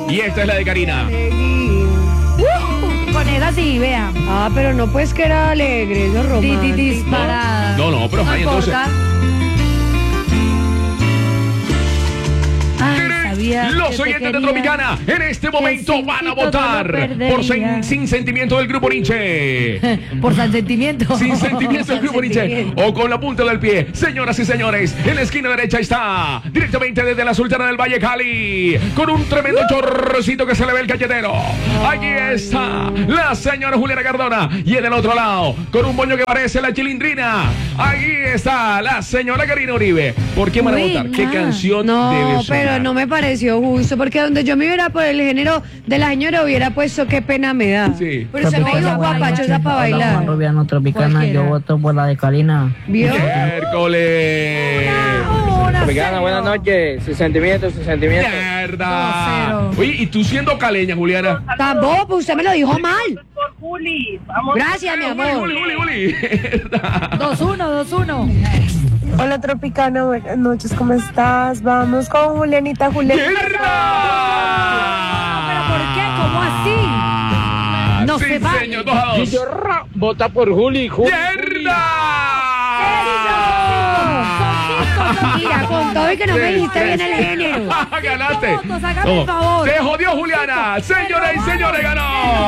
Y esta es la de Karina. Con esa sí, vea. Ah, pero no pues que era alegre, eso es romántico. Disparada. No, pero No ahí entonces. importa. Ay, sabía que Los te oyentes de quería. Tropicana en este momento sin van a ti todo votar lo perdería. por sin sentimiento del grupo Nietzsche. Por San Sentimiento. Sin sentimiento del grupo Nietzsche. O con la punta del pie. Señoras y señores, en la esquina derecha está, directamente desde la Sultana del Valle, Cali, con un tremendo chorrocito que se le ve el galletero. Aquí está la señora Juliana Cardona. Y en el otro lado, con un moño que parece la chilindrina, aquí está la señora Karina Uribe. ¿Por qué van a Uy, votar? ¿Qué no. canción debe No, sonar? pero no me pareció justo, porque donde yo me hubiera por el género de la señora hubiera puesto qué pena me da. Sí. Pero se me hizo guapachosa para Hola, Juan bailar. Rubiano Tropicana, Cualquiera. yo voto por la de Karina. ¿Vio? Miércoles. Tropicana, buenas noches. Sin sentimientos, sin sentimientos. Mierda. 2-0. Oye, ¿y tú siendo caleña, Juliana? Tampoco, pues usted me lo dijo mal. Por Juli. Vamos. Gracias, mi amor. Uli. Mierda. 2-1. Hola Tropicana, buenas noches, ¿cómo estás? Vamos con Julianita. ¡Mierda! ¿Pero por qué? ¿Cómo así? No sí, se vale. señor, 2-2. Vota por Juli. ¡Mierda! Mira, con todo y que no me dijiste bien el género. Ganaste. Votos, hágame el No, favor. se jodió Juliana. Señoras y señores, ganó.